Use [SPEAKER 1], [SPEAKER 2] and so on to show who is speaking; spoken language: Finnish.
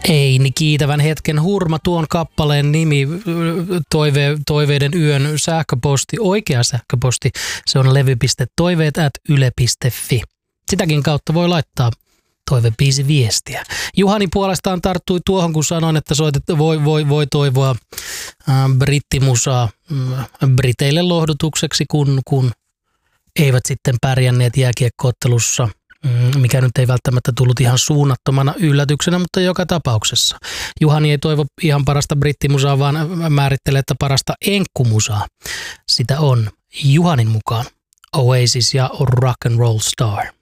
[SPEAKER 1] Eini kiitävän hetken hurma, tuon kappaleen nimi, toiveiden yön sähköposti, oikea sähköposti, se on levy.toiveet@yle.fi. Sitäkin kautta voi laittaa toivebiisi viestiä. Juhani puolestaan tarttui tuohon, kun sanoin, että voi toivoa brittimusaa briteille lohdutukseksi, kun eivät sitten pärjänneet jääkiekko-ottelussa, mikä nyt ei välttämättä tullut ihan suunnattomana yllätyksenä, mutta joka tapauksessa. Juhani ei toivo ihan parasta brittimusaa, vaan määrittelee, että parasta enkkumusaa. Sitä on Juhanin mukaan Oasis ja Rock and Roll Star.